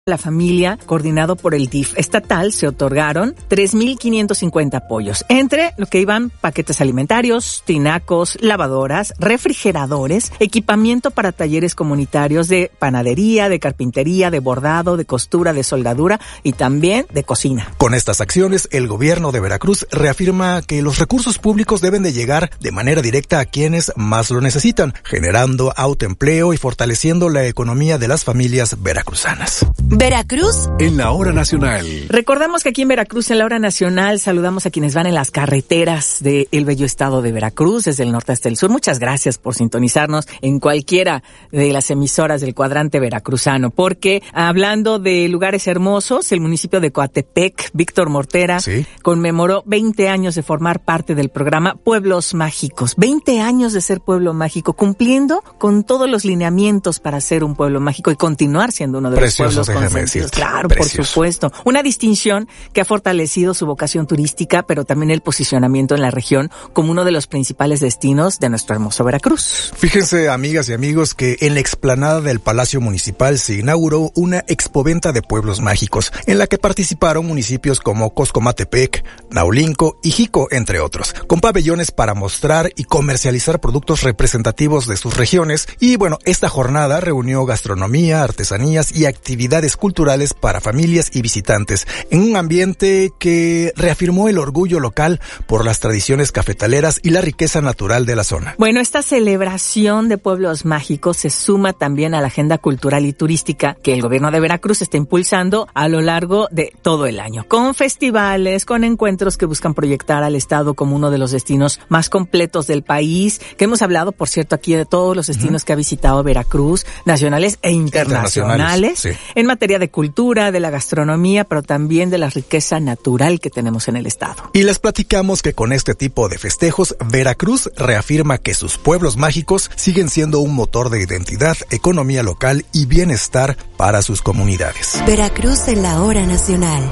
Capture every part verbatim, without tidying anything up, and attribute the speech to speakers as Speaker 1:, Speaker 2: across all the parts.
Speaker 1: La familia, coordinado por el D I F estatal, se otorgaron tres mil quinientos cincuenta apoyos, entre lo que iban paquetes alimentarios, tinacos, lavadoras, refrigeradores, equipamiento para talleres comunitarios de panadería, de carpintería, de bordado, de costura, de soldadura y también de cocina.
Speaker 2: Con estas acciones, el gobierno de Veracruz reafirma que los recursos públicos deben de llegar de manera directa a quienes más lo necesitan, generando autoempleo y fortaleciendo la economía de las familias veracruzanas.
Speaker 3: Veracruz
Speaker 4: en la hora nacional.
Speaker 1: Recordamos que aquí en Veracruz en la hora nacional saludamos a quienes van en las carreteras del bello estado de Veracruz, desde el norte hasta el sur. Muchas gracias por sintonizarnos en cualquiera de las emisoras del cuadrante veracruzano, porque hablando de lugares hermosos, el municipio de Coatepec, Víctor Mortera, ¿sí?, conmemoró veinte años de formar parte del programa Pueblos Mágicos. veinte años de ser pueblo mágico, cumpliendo con todos los lineamientos para ser un pueblo mágico y continuar siendo uno de
Speaker 2: Precioso,
Speaker 1: los pueblos consentidos. Claro,
Speaker 2: Precioso.
Speaker 1: Por supuesto. Una distinción que ha fortalecido su vocación turística, pero también el posicionamiento en la región como uno de los principales destinos de nuestro hermoso Veracruz.
Speaker 2: Fíjense, amigas y amigos, que en la explanada del Palacio Municipal se inauguró una expoventa de pueblos mágicos, en la que participaron municipios como Coscomatepec, Naulinco y Jico, entre otros, con pabellones para mostrar y comercializar productos representativos de sus regiones. Y bueno, esta jornada reunió gastronomía, artesanías y actividades culturales para familias y visitantes, en un ambiente que reafirmó el orgullo local por las tradiciones cafetaleras y la riqueza natural de la zona.
Speaker 1: Bueno, esta celebración de pueblos mágicos se suma también a la agenda cultural y turística que el gobierno de Veracruz está impulsando a lo largo de todo el año, con festivales, con encuentros que buscan proyectar al estado como uno de los destinos más completos del país, que hemos hablado, por cierto, aquí de todos los destinos uh-huh. que ha visitado Veracruz, nacionales e internacionales,
Speaker 2: sí.
Speaker 1: en materia de cultura, de la gastronomía, pero también de la riqueza natural que tenemos en el estado.
Speaker 2: Y les platicamos que con este tipo de festejos, Veracruz reafirma que sus pueblos mágicos siguen siendo un motor de identidad, economía local y bienestar para sus comunidades.
Speaker 3: Veracruz en la hora nacional.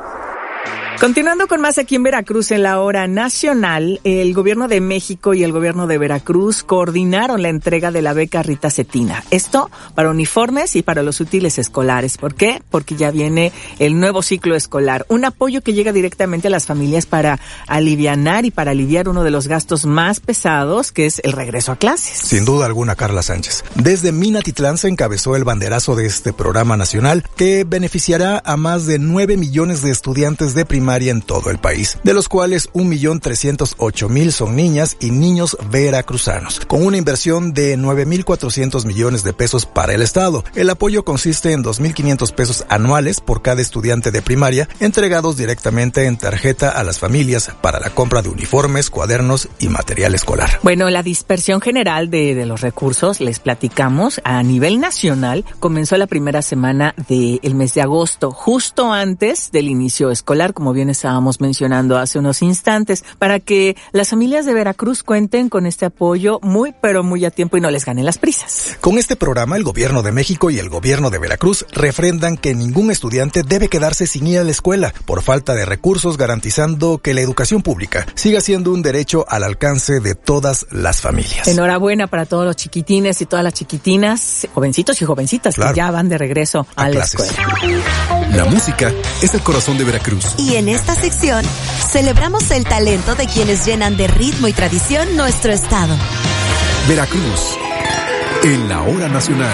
Speaker 1: Continuando con más aquí en Veracruz en la hora nacional, el gobierno de México y el gobierno de Veracruz coordinaron la entrega de la beca Rita Cetina. Esto para uniformes y para los útiles escolares. ¿Por qué? Porque ya viene el nuevo ciclo escolar. Un apoyo que llega directamente a las familias para alivianar y para aliviar uno de los gastos más pesados, que es el regreso a clases.
Speaker 2: Sin duda alguna, Carla Sánchez. Desde Minatitlán se encabezó el banderazo de este programa nacional que beneficiará a más de nueve millones de estudiantes de primaria en todo el país, de los cuales un millón trescientos ocho mil son niñas y niños veracruzanos, con una inversión de nueve mil cuatrocientos millones de pesos para el estado. El apoyo consiste en dos mil quinientos pesos anuales por cada estudiante de primaria, entregados directamente en tarjeta a las familias para la compra de uniformes, cuadernos y material escolar.
Speaker 1: Bueno, la dispersión general de, de los recursos, les platicamos, a nivel nacional, comenzó la primera semana del mes de agosto, justo antes del inicio escolar, como bien estábamos mencionando hace unos instantes, para que las familias de Veracruz cuenten con este apoyo muy, pero muy a tiempo y no les ganen las prisas.
Speaker 2: Con este programa, el gobierno de México y el gobierno de Veracruz refrendan que ningún estudiante debe quedarse sin ir a la escuela por falta de recursos, garantizando que la educación pública siga siendo un derecho al alcance de todas las familias.
Speaker 1: Enhorabuena para todos los chiquitines y todas las chiquitinas, jovencitos y jovencitas, claro, que ya van de regreso a, a la clases. Escuela.
Speaker 4: La música es el corazón de Veracruz.
Speaker 3: Y en esta sección celebramos el talento de quienes llenan de ritmo y tradición nuestro estado.
Speaker 4: Veracruz en la hora nacional.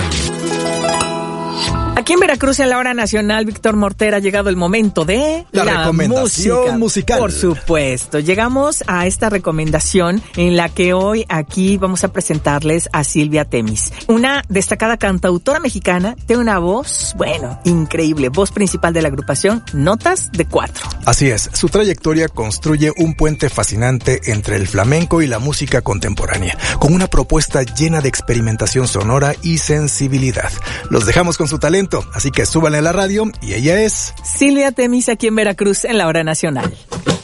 Speaker 1: Aquí en Veracruz en la hora nacional, Víctor Mortera, ha llegado el momento de
Speaker 2: la, la recomendación música, musical.
Speaker 1: Por supuesto, llegamos a esta recomendación en la que hoy aquí vamos a presentarles a Silvia Temis, una destacada cantautora mexicana de una voz, bueno, increíble, voz principal de la agrupación Notas de Cuatro.
Speaker 2: Así es, su trayectoria construye un puente fascinante entre el flamenco y la música contemporánea, con una propuesta llena de experimentación sonora y sensibilidad. Los dejamos con su talento. Así que súbanle a la radio y ella es
Speaker 1: Silvia Temis aquí en Veracruz en la hora nacional.